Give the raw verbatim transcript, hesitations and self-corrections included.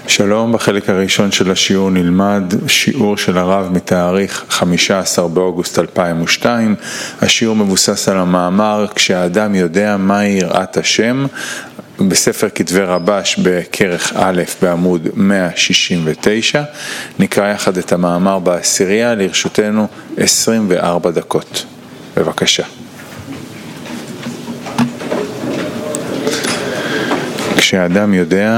שלום, בחלק הראשון של השיעור נלמד שיעור של הרב מתאריך חמישה עשר באוגוסט אלפיים ושתיים. השיעור מבוסס על המאמר כשהאדם יודע מהי יראת השם, בספר כתבי רבש בכרך א' בעמוד מאה שישים ותשע. נקרא יחד את המאמר בעשירייה, לרשותנו עשרים וארבע דקות. בבקשה. כשהאדם יודע